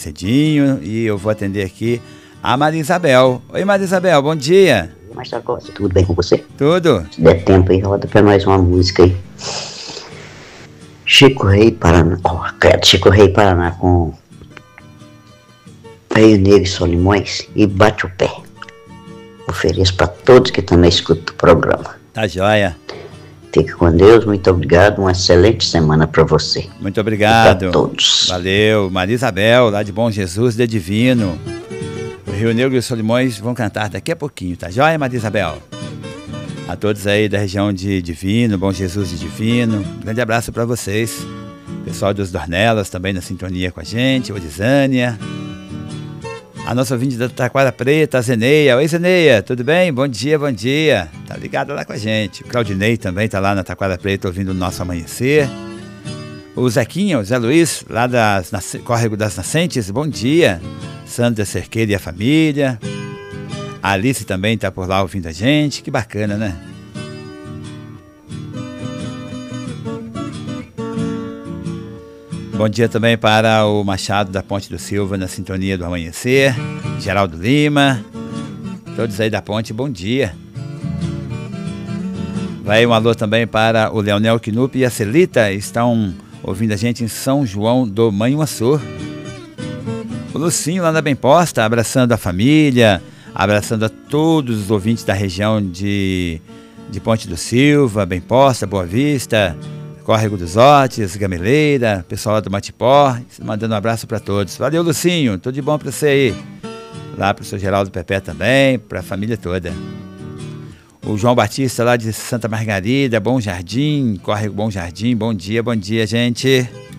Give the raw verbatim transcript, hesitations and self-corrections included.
cedinho e eu vou atender aqui a Maria Isabel. Oi, Maria Isabel, bom dia. Marcelo Costa, tudo bem com você? Tudo. Se der tempo aí, roda pra nós uma música aí. Chico Rei Paraná, oh, Chico Rei Paraná com Rio Negro e Solimões e Bate o Pé. Ofereço para todos que também escutam o programa. Tá joia. Fique com Deus, muito obrigado, uma excelente semana para você. Muito obrigado. Para todos. Valeu. Maria Isabel, lá de Bom Jesus de Divino. O Rio Negro e os Solimões vão cantar daqui a pouquinho, tá joia, Maria Isabel? A todos aí da região de Divino, Bom Jesus de Divino, um grande abraço para vocês. Pessoal dos Dornelas também na sintonia com a gente, Orizânia. A nossa ouvinte da Taquara Preta, a Zeneia. Oi, Zeneia, tudo bem? Bom dia, bom dia. Tá ligada lá com a gente. O Claudinei também tá lá na Taquara Preta ouvindo o nosso amanhecer. O Zequinha, o Zé Luiz, lá das Nas... Córrego das Nascentes, bom dia. Sandra Cerqueira e a família. A Alice também tá por lá ouvindo a gente. Que bacana, né? Bom dia também para o Machado da Ponte do Silva na sintonia do amanhecer, Geraldo Lima, todos aí da Ponte, bom dia. Vai um alô também para o Leonel Knupp e a Celita, estão ouvindo a gente em São João do Manhuaçu. O Lucinho lá na Bem Posta, abraçando a família, abraçando a todos os ouvintes da região de, de Ponte do Silva, Bem Posta, Boa Vista, Córrego dos Otes, Gameleira, pessoal lá do Matipó, mandando um abraço para todos. Valeu, Lucinho, tudo de bom para você aí. Lá para o seu Geraldo Pepé também, para a família toda. O João Batista lá de Santa Margarida, Bom Jardim, Córrego Bom Jardim, bom dia, bom dia, gente.